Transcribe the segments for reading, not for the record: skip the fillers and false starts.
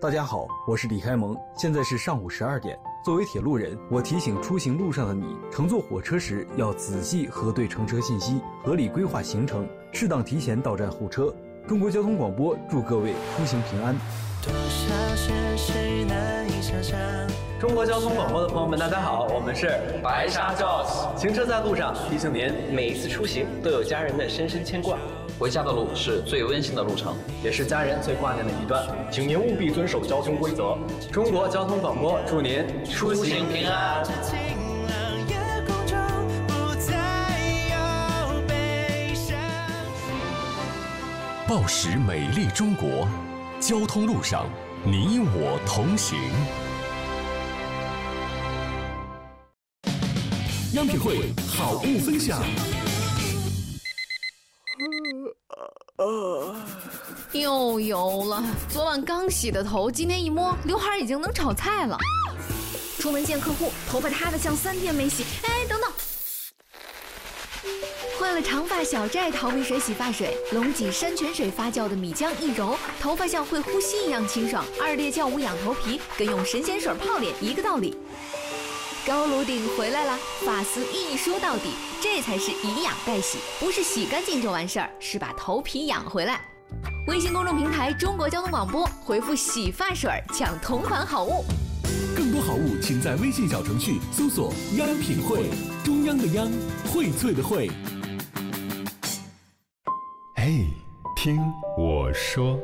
大家好，我是李开蒙，现在是上午12点。作为铁路人，我提醒出行路上的你，乘坐火车时要仔细核对乘车信息，合理规划行程，适当提前到站候车。中国交通广播祝各位出行平安。 中国交通广播的朋友们，大家好，我们是白沙 Joss。行车在路上，提醒您每一次出行都有家人的深深牵挂。 回家的路是最温馨的路程， 也是家人最挂念的一段，请您务必遵守交通规则。中国交通广播祝您出行平安。 报时美丽中国，交通路上你我同行。央品汇好物分享。 又油了，昨晚刚洗的头，今天一摸，刘海已经能炒菜了。出门见客户，头发塌得像3天没洗。哎，等等，换了长发小寨逃避水洗发水，龙脊山泉水发酵的米浆一揉，头发像会呼吸一样清爽。2列酵母养头皮，跟用神仙水泡脸一个道理。高颅顶回来了，发丝一梳到底，这才是以养代洗，不是洗干净就完事儿，是把头皮养回来。微信公众平台中国交通广播，回复洗发水抢同款好物。 更多好物请在微信小程序搜索央品汇，中央的央，荟萃的荟。 嘿，听我说。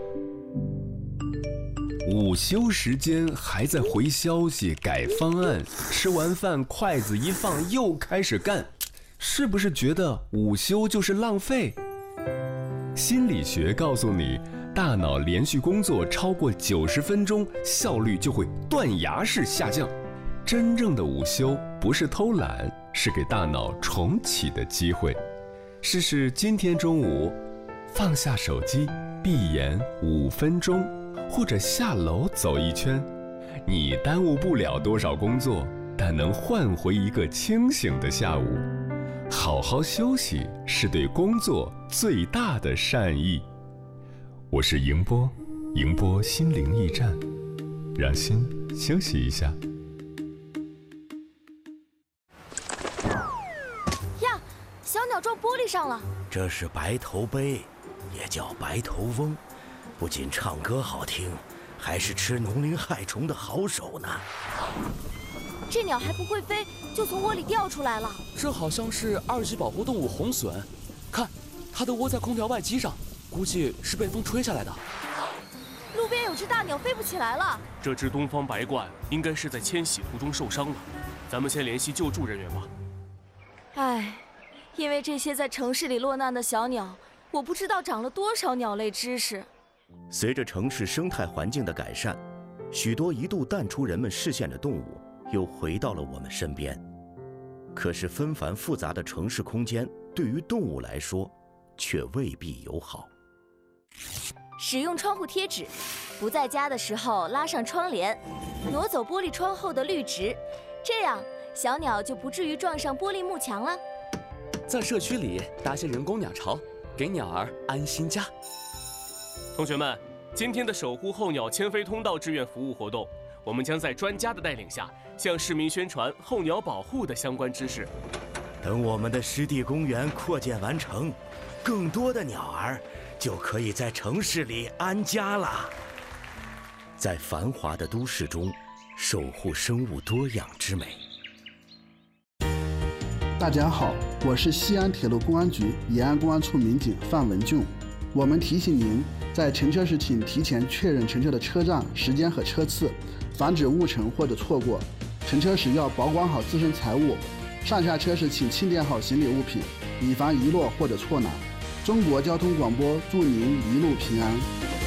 午休时间还在回消息改方案，吃完饭筷子一放又开始干，是不是觉得午休就是浪费？心理学告诉你，大脑连续工作超过90分钟，效率就会断崖式下降。真正的午休不是偷懒，是给大脑重启的机会。试试今天中午放下手机，闭眼5分钟，或者下楼走一圈，你耽误不了多少工作，但能换回一个清醒的下午。好好休息是对工作最大的善意。我是迎波，迎波心灵驿站，让心休息一下。 呀，小鸟撞玻璃上了。 这是白头鹎，也叫白头翁，不仅唱歌好听，还是吃农林害虫的好手呢。 这鸟还不会飞，就从窝里掉出来了。 这好像是2级保护动物红隼，看，它都窝在空调外机上，估计是被风吹下来的。 路边有只大鸟飞不起来了。 这只东方白鹳应该是在迁徙途中受伤了，咱们先联系救助人员吧。 唉，因为这些在城市里落难的小鸟，我不知道长了多少鸟类知识。 随着城市生态环境的改善，许多一度淡出人们视线的动物又回到了我们身边。可是纷繁复杂的城市空间对于动物来说却未必友好。 使用窗户贴纸，不在家的时候拉上窗帘，挪走玻璃窗后的绿植，这样小鸟就不至于撞上玻璃幕墙了。 在社区里搭些人工鸟巢，给鸟儿安心家。 同学们，今天的守护候鸟迁飞通道志愿服务活动，我们将在专家的带领下，向市民宣传候鸟保护的相关知识。 等我们的湿地公园扩建完成，更多的鸟儿就可以在城市里安家了。在繁华的都市中，守护生物多样之美。 大家好，我是西安铁路公安局延安公安处民警范文俊。我们提醒您，在乘车时请提前确认乘车的车站、时间和车次，防止误乘或者错过。乘车时要保管好自身财物，上下车时请清点好行李物品，以防遗落或者错拿。中国交通广播祝您一路平安。